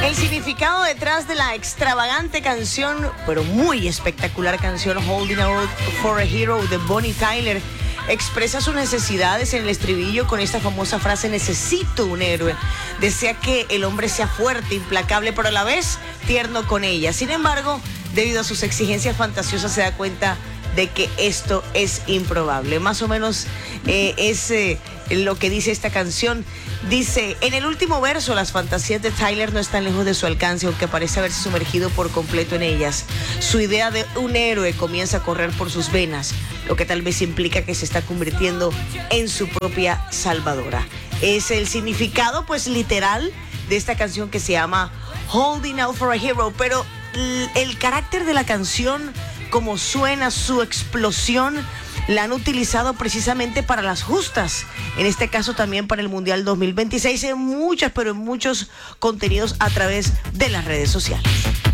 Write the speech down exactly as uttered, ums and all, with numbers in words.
El significado detrás de la extravagante canción, pero muy espectacular canción Holding Out for a Hero de Bonnie Tyler, expresa sus necesidades en el estribillo con esta famosa frase: necesito un héroe. Desea que el hombre sea fuerte, implacable, pero a la vez tierno con ella. Sin embargo, debido a sus exigencias fantasiosas, se da cuenta de que esto es improbable. Más o menos eh, es eh, lo que dice esta canción. Dice, en el último verso, las fantasías de Tyler no están lejos de su alcance, aunque parece haberse sumergido por completo en ellas. Su idea de un héroe comienza a correr por sus venas, lo que tal vez implica que se está convirtiendo en su propia salvadora. Es el significado, pues, literal de esta canción que se llama Holding Out for a Hero, pero el carácter de la canción, como suena, su explosión, la han utilizado precisamente para las justas, en este caso también para el Mundial dos mil veintiséis, en muchas, pero en muchos contenidos a través de las redes sociales.